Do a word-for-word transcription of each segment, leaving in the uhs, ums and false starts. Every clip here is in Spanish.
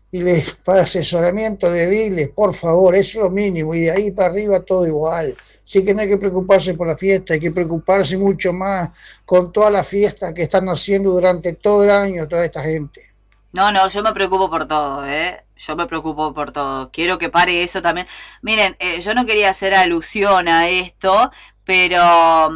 y les para asesoramiento de ediles, por favor, eso es lo mínimo, y de ahí para arriba todo igual. Así que no hay que preocuparse por la fiesta, hay que preocuparse mucho más con toda la fiesta que están haciendo durante todo el año toda esta gente. No, no, yo me preocupo por todo, ¿eh? Yo me preocupo por todo. Quiero que pare eso también. Miren, eh, yo no quería hacer alusión a esto, pero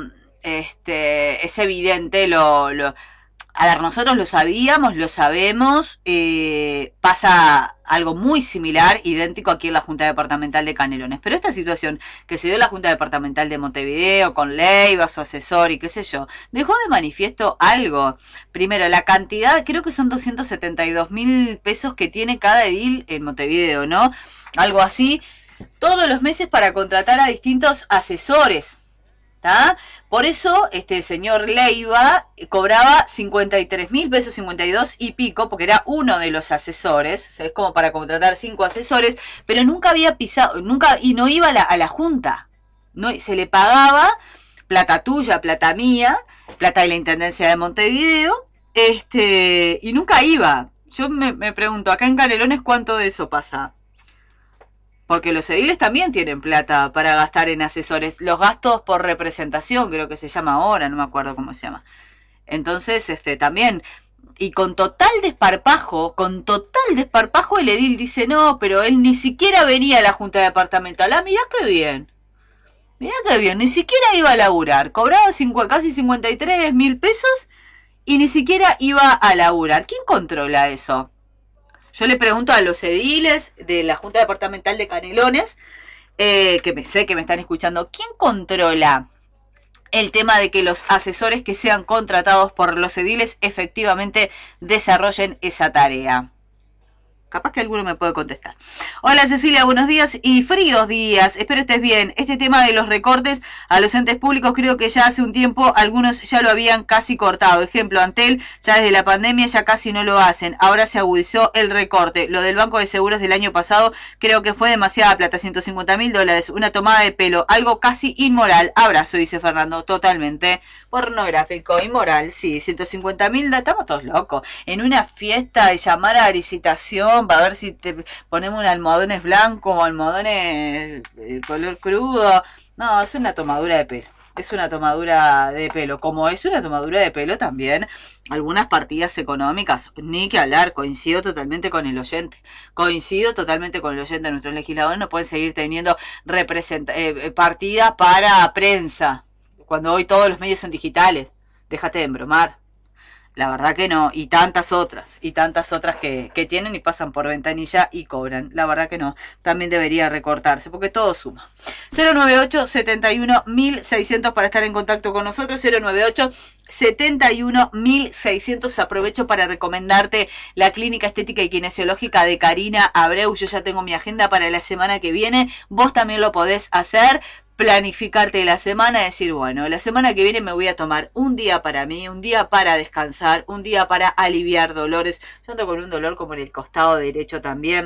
este es evidente lo, lo, a ver, nosotros lo sabíamos, lo sabemos, eh, pasa algo muy similar, idéntico aquí en la Junta Departamental de Canelones. Pero esta situación que se dio en la Junta Departamental de Montevideo, con Leiva, su asesor y qué sé yo, dejó de manifiesto algo. Primero, la cantidad, creo que son doscientos setenta y dos mil pesos que tiene cada edil en Montevideo, ¿no? Algo así, todos los meses para contratar a distintos asesores. ¿Tá? Por eso este señor Leiva cobraba cincuenta y tres mil pesos, cincuenta y dos y pico, porque era uno de los asesores, es como para contratar cinco asesores, pero nunca había pisado, nunca, y no iba a la, a la junta, no, se le pagaba plata tuya, plata mía, plata de la Intendencia de Montevideo, este, y nunca iba. Yo me, me pregunto, acá en Canelones, ¿cuánto de eso pasa? Porque los ediles también tienen plata para gastar en asesores. Los gastos por representación, creo que se llama ahora, no me acuerdo cómo se llama. Entonces, este, también, y con total desparpajo, con total desparpajo el edil dice, no, pero él ni siquiera venía a la junta departamental. Ah, mirá qué bien. Mirá qué bien, ni siquiera iba a laburar. Cobraba cinco, casi cincuenta y tres mil pesos y ni siquiera iba a laburar. ¿Quién controla eso? Yo le pregunto a los ediles de la Junta Departamental de Canelones, eh, que me, sé que me están escuchando, ¿quién controla el tema de que los asesores que sean contratados por los ediles efectivamente desarrollen esa tarea? Capaz que alguno me puede contestar. Hola Cecilia, buenos días y fríos días. Espero estés bien. Este tema de los recortes a los entes públicos creo que ya hace un tiempo algunos ya lo habían casi cortado. Ejemplo, Antel ya desde la pandemia ya casi no lo hacen. Ahora se agudizó el recorte. Lo del Banco de Seguros del año pasado creo que fue demasiada plata. ciento cincuenta mil dólares. Una tomada de pelo. Algo casi inmoral. Abrazo, dice Fernando. Totalmente. Pornográfico, inmoral. Sí, ciento cincuenta mil. Estamos todos locos. En una fiesta de llamar a licitación para ver si te ponemos un almohadones blancos o almohadones de color crudo. No, es una tomadura de pelo. Es una tomadura de pelo. Como es una tomadura de pelo también algunas partidas económicas. Ni que hablar, coincido totalmente con el oyente. Coincido totalmente con el oyente. Nuestros legisladores no pueden seguir teniendo represent eh, partidas para prensa. Cuando hoy todos los medios son digitales. Déjate de embromar. La verdad que no, y tantas otras, y tantas otras que, que tienen y pasan por ventanilla y cobran. La verdad que no, también debería recortarse, porque todo suma. cero nueve ocho, setenta y uno, mil seiscientos para estar en contacto con nosotros, cero nueve ocho, setenta y uno, mil seiscientos. Aprovecho para recomendarte la clínica estética y kinesiológica de Karina Abreu. Yo ya tengo mi agenda para la semana que viene, vos también lo podés hacer. Planificarte la semana, decir, bueno, la semana que viene me voy a tomar un día para mí, un día para descansar, un día para aliviar dolores. Yo ando con un dolor como en el costado derecho también.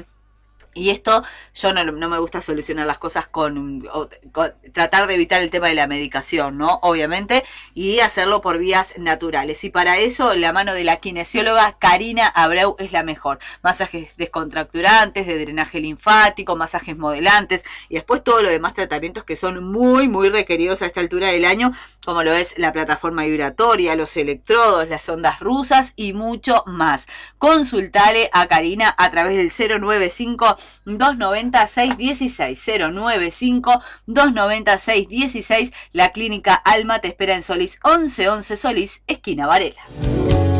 Y esto, yo no, no me gusta solucionar las cosas con, o, con tratar de evitar el tema de la medicación, ¿no? Obviamente, y hacerlo por vías naturales. Y para eso, la mano de la kinesióloga Karina Abreu es la mejor. Masajes descontracturantes, de drenaje linfático, masajes modelantes, y después todo lo demás tratamientos que son muy, muy requeridos a esta altura del año, como lo es la plataforma vibratoria, los electrodos, las ondas rusas y mucho más. Consultale a Karina a través del cero nueve cinco, dos noventa, seis dieciséis, cero nueve cinco, dos noventa, seis dieciséis. La clínica Alma te espera en Solís once once Solís, esquina Varela.